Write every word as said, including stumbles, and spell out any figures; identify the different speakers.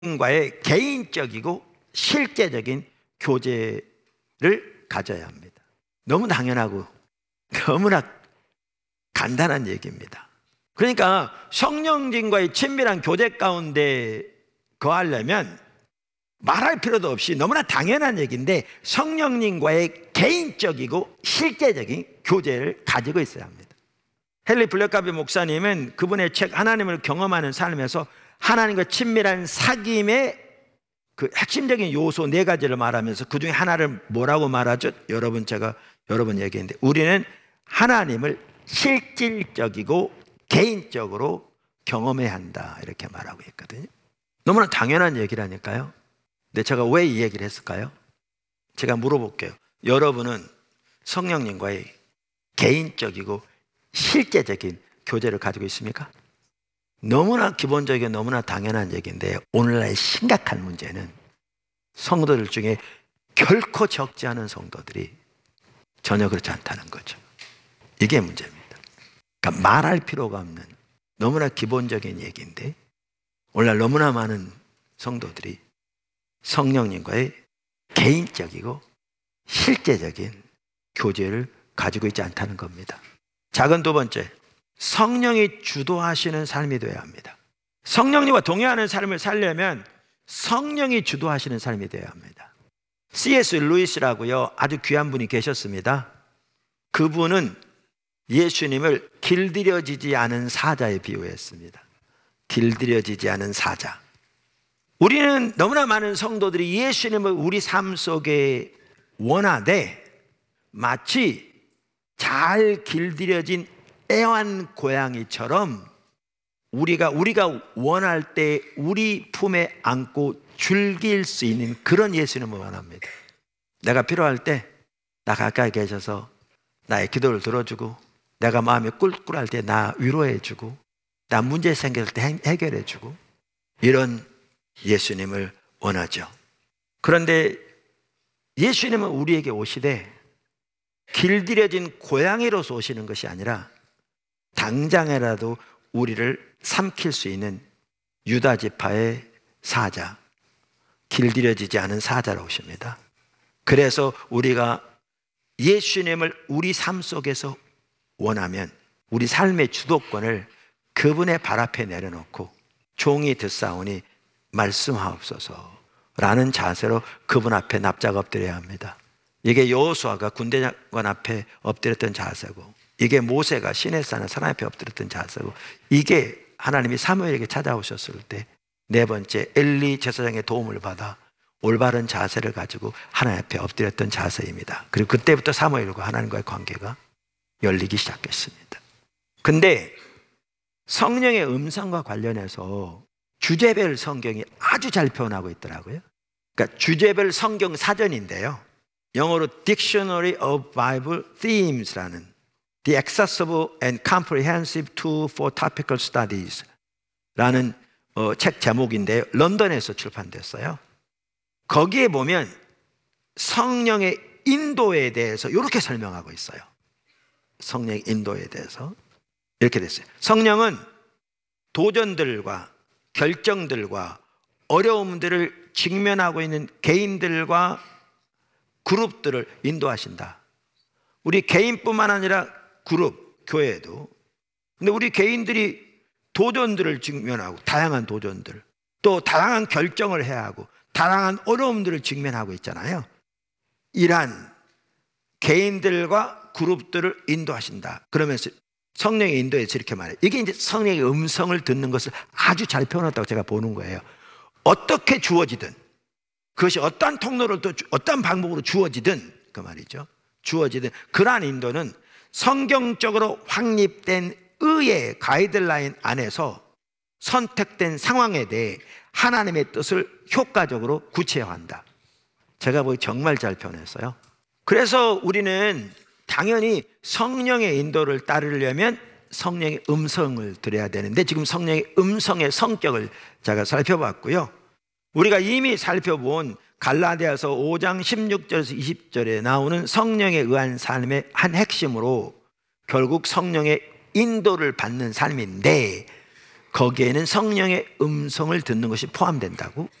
Speaker 1: 성령과의 개인적이고 실제적인 교제를 가져야 합니다. 너무 당연하고 너무나 간단한 얘기입니다. 그러니까 성령님과의 친밀한 교제 가운데 거하려면 말할 필요도 없이 너무나 당연한 얘기인데 성령님과의 개인적이고 실제적인 교제를 가지고 있어야 합니다. 헨리 블랙카비 목사님은 그분의 책 하나님을 경험하는 삶에서 하나님과 친밀한 사귐의 그 핵심적인 요소 네 가지를 말하면서 그 중에 하나를 뭐라고 말하죠? 여러분 제가 여러 번 얘기했는데 우리는 하나님을 실질적이고 개인적으로 경험해야 한다 이렇게 말하고 있거든요. 너무나 당연한 얘기라니까요. 근데 제가 왜 이 얘기를 했을까요? 제가 물어볼게요. 여러분은 성령님과의 개인적이고 실제적인 교제를 가지고 있습니까? 너무나 기본적이고 너무나 당연한 얘기인데 오늘날 심각한 문제는 성도들 중에 결코 적지 않은 성도들이 전혀 그렇지 않다는 거죠. 이게 문제입니다. 그러니까 말할 필요가 없는 너무나 기본적인 얘기인데 오늘날 너무나 많은 성도들이 성령님과의 개인적이고 실제적인 교제를 가지고 있지 않다는 겁니다. 작은 두 번째, 성령이 주도하시는 삶이 되어야 합니다. 성령님과 동행하는 삶을 살려면 성령이 주도하시는 삶이 되어야 합니다. 씨 에스 루이스라고요 아주 귀한 분이 계셨습니다. 그분은 예수님을 길들여지지 않은 사자에 비유했습니다. 길들여지지 않은 사자. 우리는 너무나 많은 성도들이 예수님을 우리 삶 속에 원하되 마치 잘 길들여진 애완 고양이처럼 우리가 우리가 원할 때 우리 품에 안고 즐길 수 있는 그런 예수님을 원합니다. 내가 필요할 때 나 가까이 계셔서 나의 기도를 들어주고 내가 마음이 꿀꿀할 때 나 위로해주고 나 문제 생길 때 해결해주고 이런 예수님을 원하죠. 그런데 예수님은 우리에게 오시되 길들여진 고양이로서 오시는 것이 아니라 당장이라도 우리를 삼킬 수 있는 유다 지파의 사자, 길들여지지 않은 사자로 오십니다. 그래서 우리가 예수님을 우리 삶 속에서 원하면 우리 삶의 주도권을 그분의 발 앞에 내려놓고 종이 듣사오니 말씀하옵소서 라는 자세로 그분 앞에 납작 엎드려야 합니다. 이게 여호수아가 군대장관 앞에 엎드렸던 자세고 이게 모세가 시내산에 사람 앞에 엎드렸던 자세고 이게 하나님이 사무엘에게 찾아오셨을 때 네 번째 엘리 제사장의 도움을 받아 올바른 자세를 가지고 하나님 앞에 엎드렸던 자세입니다. 그리고 그때부터 사무엘과 하나님과의 관계가 열리기 시작했습니다. 근데 성령의 음성과 관련해서 주제별 성경이 아주 잘 표현하고 있더라고요. 그러니까 주제별 성경 사전인데요. 영어로 Dictionary of Bible Themes라는 The Accessible and Comprehensive Tool for Topical Studies 라는 어, 책 제목인데요. 런던에서 출판됐어요. 거기에 보면 성령의 인도에 대해서 이렇게 설명하고 있어요. 성령의 인도에 대해서 이렇게 됐어요. 성령은 도전들과 결정들과 어려움들을 직면하고 있는 개인들과 그룹들을 인도하신다. 우리 개인뿐만 아니라 그룹, 교회도. 근데 우리 개인들이 도전들을 직면하고 다양한 도전들, 또 다양한 결정을 해야 하고 다양한 어려움들을 직면하고 있잖아요. 이러한 개인들과 그룹들을 인도하신다. 그러면서 성령의 인도에서 이렇게 말해요. 이게 이제 성령의 음성을 듣는 것을 아주 잘 표현했다고 제가 보는 거예요. 어떻게 주어지든 그것이 어떠한 통로로 또 어떠한 방법으로 주어지든 그 말이죠. 주어지든 그러한 인도는 성경적으로 확립된 의의 가이드라인 안에서 선택된 상황에 대해 하나님의 뜻을 효과적으로 구체화한다. 제가 보기 정말 잘 표현했어요. 그래서 우리는 당연히 성령의 인도를 따르려면 성령의 음성을 들어야 되는데 지금 성령의 음성의 성격을 제가 살펴봤고요. 우리가 이미 살펴본 갈라디아서 오 장 십육 절에서 이십 절에 나오는 성령에 의한 삶의 한 핵심으로 결국 성령의 인도를 받는 삶인데 거기에는 성령의 음성을 듣는 것이 포함된다고